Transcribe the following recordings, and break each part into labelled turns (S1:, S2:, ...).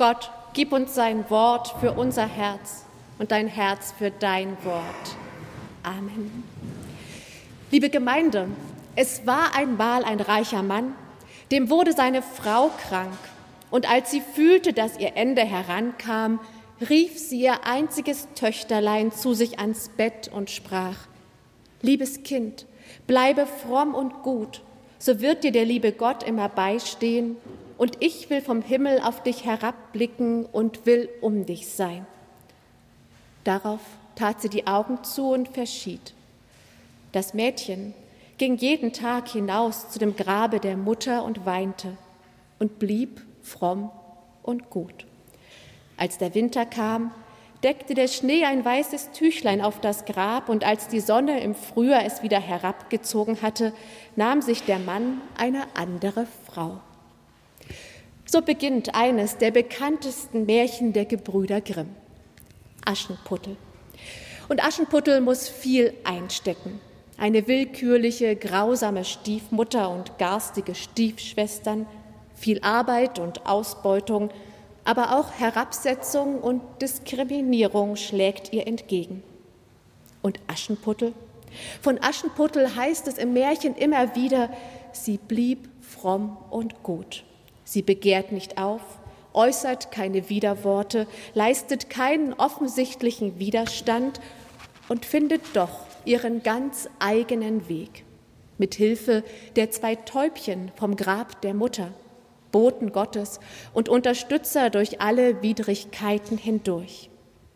S1: Gott, gib uns sein Wort für unser Herz und dein Herz für dein Wort. Amen. Liebe Gemeinde, es war einmal ein reicher Mann, dem wurde seine Frau krank. Und als sie fühlte, dass ihr Ende herankam, rief sie ihr einziges Töchterlein zu sich ans Bett und sprach: Liebes Kind, bleibe fromm und gut, so wird dir der liebe Gott immer beistehen, und ich will vom Himmel auf dich herabblicken und will um dich sein. Darauf tat sie die Augen zu und verschied. Das Mädchen ging jeden Tag hinaus zu dem Grabe der Mutter und weinte und blieb fromm und gut. Als der Winter kam, deckte der Schnee ein weißes Tüchlein auf das Grab, und als die Sonne im Frühjahr es wieder herabgezogen hatte, nahm sich der Mann eine andere Frau. So beginnt eines der bekanntesten Märchen der Gebrüder Grimm, Aschenputtel. Und Aschenputtel muss viel einstecken. Eine willkürliche, grausame Stiefmutter und garstige Stiefschwestern, viel Arbeit und Ausbeutung, aber auch Herabsetzung und Diskriminierung schlägt ihr entgegen. Und Aschenputtel? Von Aschenputtel heißt es im Märchen immer wieder: Sie blieb fromm und gut. Sie begehrt nicht auf, äußert keine Widerworte, leistet keinen offensichtlichen Widerstand und findet doch ihren ganz eigenen Weg. Mit Hilfe der 2 Täubchen vom Grab der Mutter, Boten Gottes und Unterstützer durch alle Widrigkeiten hindurch.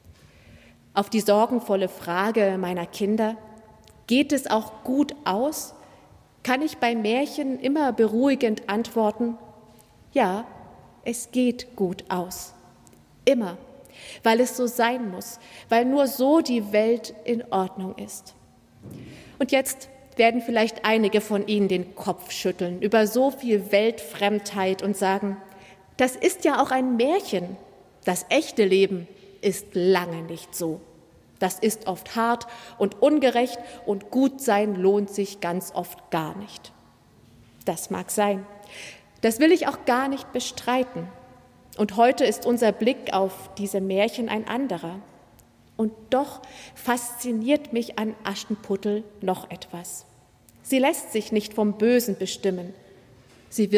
S1: Auf die sorgenvolle Frage meiner Kinder: Geht es auch gut aus? Kann ich bei Märchen immer beruhigend antworten: Ja, es geht gut aus. Immer, weil es so sein muss, weil nur so die Welt in Ordnung ist. Und jetzt werden vielleicht einige von Ihnen den Kopf schütteln über so viel Weltfremdheit und sagen: Das ist ja auch ein Märchen. Das echte Leben ist lange nicht so. Das ist oft hart und ungerecht, und Gutsein lohnt sich ganz oft gar nicht. Das mag sein. Das will ich auch gar nicht bestreiten. Und heute ist unser Blick auf diese Märchen ein anderer. Und doch fasziniert mich an Aschenputtel noch etwas. Sie lässt sich nicht vom Bösen bestimmen. Sie wird